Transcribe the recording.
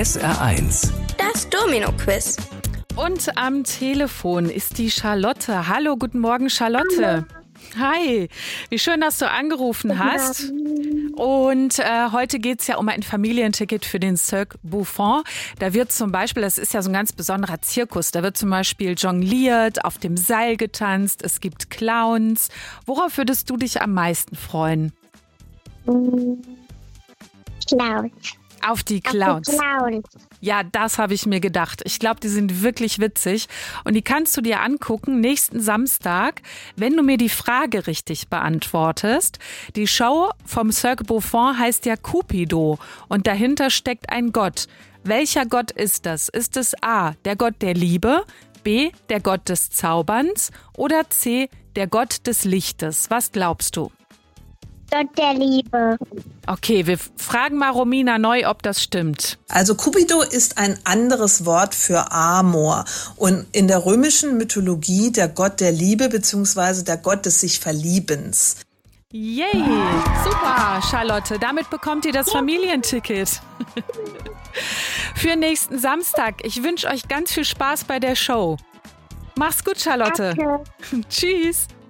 SR1. Das Domino-Quiz. Und am Telefon ist die Charlotte. Hallo, guten Morgen, Charlotte. Hi, wie schön, dass du angerufen hast. Und heute geht's ja um ein Familienticket für den Cirque Buffon. Da wird zum Beispiel, das ist ja so ein ganz besonderer Zirkus, da wird zum Beispiel jongliert, auf dem Seil getanzt, es gibt Clowns. Worauf würdest du dich am meisten freuen? Clowns. Auf die Clowns. Ja, das habe ich mir gedacht. Ich glaube, die sind wirklich witzig. Und die kannst du dir angucken nächsten Samstag, wenn du mir die Frage richtig beantwortest. Die Show vom Cirque Buffon heißt ja Cupido. Und dahinter steckt ein Gott. Welcher Gott ist das? Ist es A, der Gott der Liebe, B, der Gott des Zauberns oder C, der Gott des Lichtes? Was glaubst du? Gott der Liebe. Okay, wir fragen mal Romina neu, ob das stimmt. Also Cupido ist ein anderes Wort für Amor und in der römischen Mythologie der Gott der Liebe bzw. der Gott des sich Verliebens. Yay, super, Charlotte. Damit bekommt ihr das Familienticket. Für nächsten Samstag. Ich wünsche euch ganz viel Spaß bei der Show. Mach's gut, Charlotte. Danke. Tschüss.